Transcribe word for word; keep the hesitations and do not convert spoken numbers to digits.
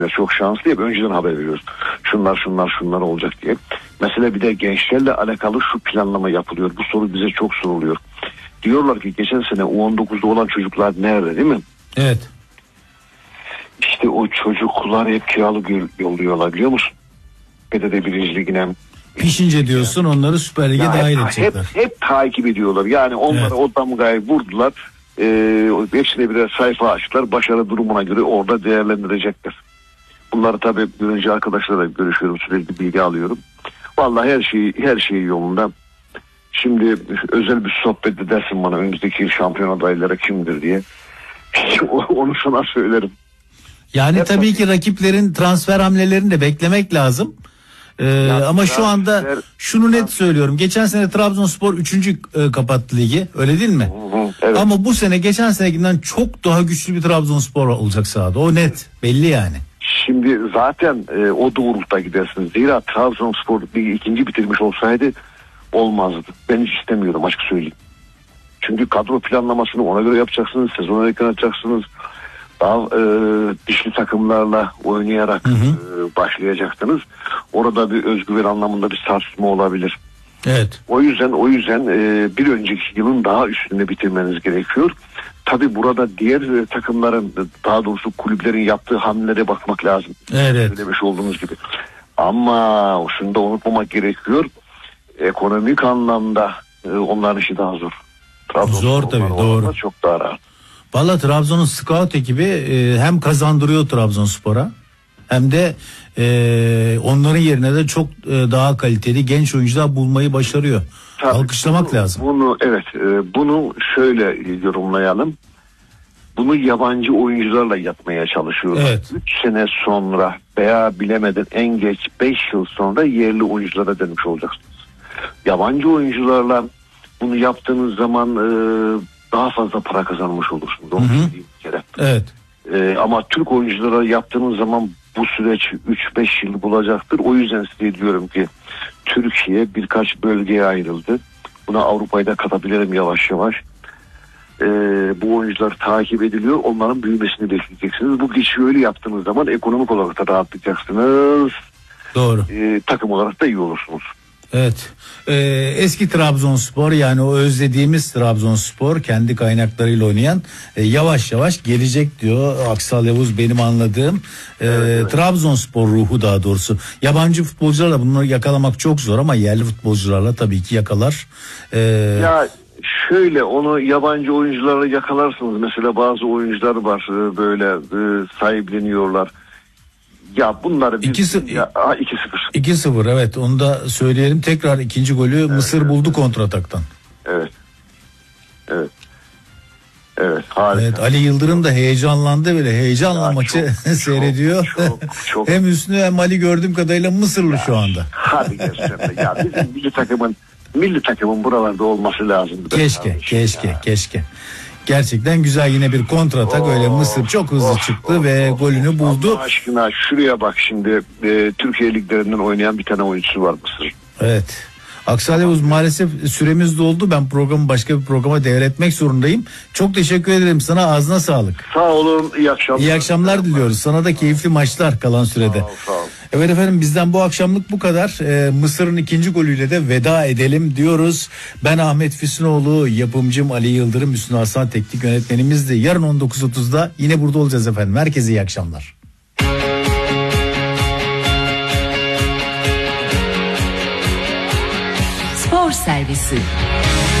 çok şanslı ya, önceden haber veriyoruz. Şunlar şunlar şunlar olacak diye. Mesela bir de gençlerle alakalı şu planlama yapılıyor. Bu soru bize çok soruluyor. Diyorlar ki geçen sene U on dokuzda olan çocuklar nerede, değil mi? Evet. İşte o çocuklar hep kiralık yolluyorlar, biliyor musun? B D D birinci Ligi'ne. Pişince diyorsun onları Süper Lig'e dahil edecekler. Hep, hep takip ediyorlar. Yani onları evet. o damgayı vurdular. Ee, hepsine birer sayfa açtılar. Başarı durumuna göre orada değerlendirecekler. Bunları tabii önce arkadaşlarla görüşüyorum. Sürekli bilgi alıyorum. Vallahi her şey her şey yolunda. Şimdi özel bir sohbet edersin bana önümüzdeki yıl şampiyon adayları kimdir diye. Onu sana söylerim. Yani hep tabii ki rakiplerin transfer hamlelerini de beklemek lazım. Ee, ya, ama şu anda şunu net söylüyorum. Geçen sene Trabzonspor üçüncü E, kapattı ligi. Öyle değil mi? Hı hı, evet. Ama bu sene geçen senekinden çok daha güçlü bir Trabzonspor olacak sahada. O net. Belli yani. Şimdi zaten e, o doğrultuda gidersiniz. Zira Trabzonspor ligi ikinci bitirmiş olsaydı olmazdı. Ben hiç istemiyorum, açık söyleyeyim. Çünkü kadro planlamasını ona göre yapacaksınız. Sezona yakın yapacaksınız. Daha e, dişli takımlarla oynayarak hı hı. E, başlayacaksınız. Orada bir özgüven anlamında bir sarsılma olabilir. Evet. O yüzden o yüzden e, bir önceki yılın daha üstünde bitirmeniz gerekiyor. Tabii burada diğer e, takımların, daha doğrusu kulüplerin yaptığı hamlelere bakmak lazım. Evet. Söylemiş olduğunuz gibi. Ama şunu da unutmamak gerekiyor. Ekonomik anlamda e, onların işi daha zor. Zor tabii, doğru. Çok daha rahat. Valla Trabzon'un scout ekibi e, hem kazandırıyor Trabzonspor'a hem de e, onların yerine de çok e, daha kaliteli genç oyuncular bulmayı başarıyor. Tabii, alkışlamak bunu, lazım. Bunu evet, e, bunu şöyle yorumlayalım. Bunu yabancı oyuncularla yapmaya çalışıyorlar. Evet. üç sene sonra veya bilemedin en geç beş yıl sonra yerli oyunculara dönmüş olacaksınız. Yabancı oyuncularla bunu yaptığınız zaman e, daha fazla para kazanmış olursunuz. Onu söyleyeyim bir kere. Evet. E, ama Türk oyunculara yaptığınız zaman bu süreç üç beş yıl bulacaktır. O yüzden size diyorum ki Türkiye birkaç bölgeye ayrıldı. Buna Avrupa'yı da katabilirim yavaş yavaş. E, bu oyuncular takip ediliyor. Onların büyümesini bekleyeceksiniz. Bu geçiş öyle yaptığınız zaman ekonomik olarak da rahatlayacaksınız. Doğru. E, takım olarak da iyi olursunuz. Evet. Ee, eski Trabzonspor, yani o özlediğimiz Trabzonspor, kendi kaynaklarıyla oynayan e, yavaş yavaş gelecek diyor Aksal Yavuz, benim anladığım. Ee, evet, evet. Trabzonspor ruhu daha doğrusu. Yabancı futbolcularla bunları yakalamak çok zor ama yerli futbolcularla tabii ki yakalar. Ee, ya şöyle, onu yabancı oyuncularla yakalarsınız. Mesela bazı oyuncular var böyle e, sahipleniyorlar. Ya bunları biz iki sıfır. iki sıfır evet, onu da söyleyelim. Tekrar ikinci golü evet, Mısır evet. buldu kontrataktan. Evet. Evet. Evet, harika. Evet, Ali Yıldırım da heyecanlandı, böyle heyecanla ya maçı çok, seyrediyor. Çok, çok, hem Hüsnü hem Ali gördüğüm kadarıyla Mısırlı ya, şu anda. Hadi gösterme ya, bizim milli takımın milli takımın buralarda olması lazım. Keşke, keşke, ya. keşke. Gerçekten güzel yine bir kontratak, öyle Mısır çok hızlı of, çıktı of, ve of, golünü buldu. Allah aşkına şuraya bak şimdi, e, Türkiye liglerinden oynayan bir tane oyuncusu var Mısır. Evet. Aksal Yavuz, maalesef süremiz doldu. Ben programı başka bir programa devretmek zorundayım. Çok teşekkür ederim sana, ağzına sağlık. Sağ olun, iyi akşamlar. İyi akşamlar diliyoruz. Sana da keyifli maçlar kalan sürede. Sağ ol, sağ ol. Evet efendim, bizden bu akşamlık bu kadar. Ee, Mısır'ın ikinci golüyle de veda edelim diyoruz. Ben Ahmet Füsunoğlu, yapımcım Ali Yıldırım, Hüsnü Hasan teknik yönetmenimizdi. Yarın on dokuz otuzda yine burada olacağız efendim. Herkese iyi akşamlar. Spor Servisi.